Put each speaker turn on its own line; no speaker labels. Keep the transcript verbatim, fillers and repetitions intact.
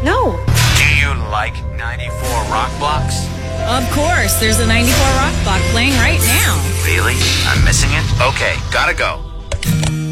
No.
Do you like ninety-four Rock Blocks?
Of course, there's a ninety-four Rock Block playing right now.
Really? I'm missing it? Okay, gotta go.